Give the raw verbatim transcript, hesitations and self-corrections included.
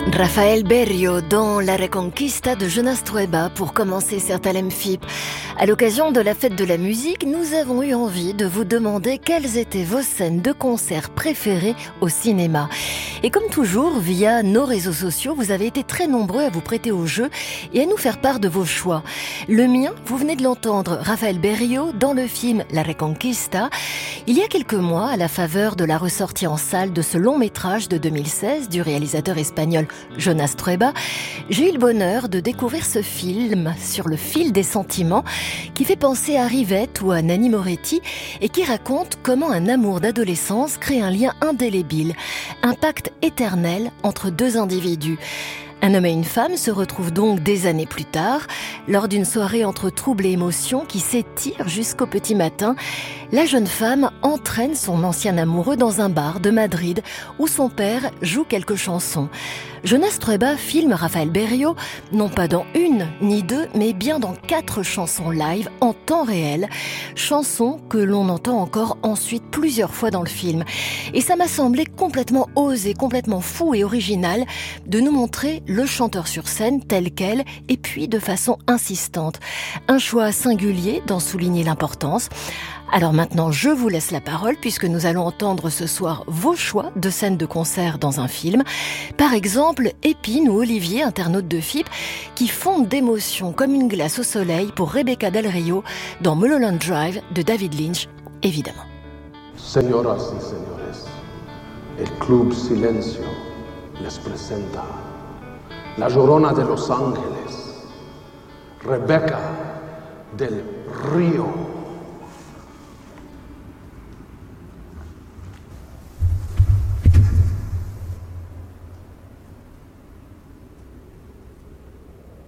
Rafael Berrio dans La Reconquista de Jonas Trueba pour commencer Certains F I P. À l'occasion de la fête de la musique, nous avons eu envie de vous demander quelles étaient vos scènes de concert préférées au cinéma. Et comme toujours, via nos réseaux sociaux, vous avez été très nombreux à vous prêter au jeu et à nous faire part de vos choix. Le mien, vous venez de l'entendre, Rafael Berrio dans le film La Reconquista. Il y a quelques mois, à la faveur de la ressortie en salle de ce long métrage de deux mille seize du réalisateur espagnol Jonas Trueba, j'ai eu le bonheur de découvrir ce film sur le fil des sentiments qui fait penser à Rivette ou à Nanni Moretti et qui raconte comment un amour d'adolescence crée un lien indélébile, un pacte éternel entre deux individus. Un homme et une femme se retrouvent donc des années plus tard, lors d'une soirée entre troubles et émotions qui s'étire jusqu'au petit matin. La jeune femme entraîne son ancien amoureux dans un bar de Madrid où son père joue quelques chansons. Jonas Trueba filme Rafael Berrio, non pas dans une ni deux, mais bien dans quatre chansons live en temps réel. Chansons que l'on entend encore ensuite plusieurs fois dans le film. Et ça m'a semblé complètement osé, complètement fou et original de nous montrer le chanteur sur scène tel quel et puis de façon insistante. Un choix singulier d'en souligner l'importance. Alors maintenant, je vous laisse la parole puisque nous allons entendre ce soir vos choix de scènes de concert dans un film. Par exemple, Épine ou Olivier, internaute de F I P, qui fondent d'émotion comme une glace au soleil pour Rebecca Del Rio dans Mulholland Drive de David Lynch, évidemment. Señoras y señores, el Club Silencio les presenta La Llorona de Los Ángeles, Rebecca Del Rio.